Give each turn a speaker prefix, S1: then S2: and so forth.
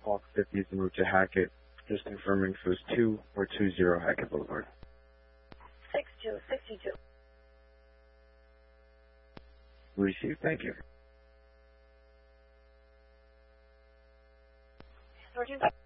S1: Hawk 50 is en route to Hackett. Just confirming if it was 2 or 20 Hackett Boulevard.
S2: 62.
S1: Received, thank you.
S2: Roger.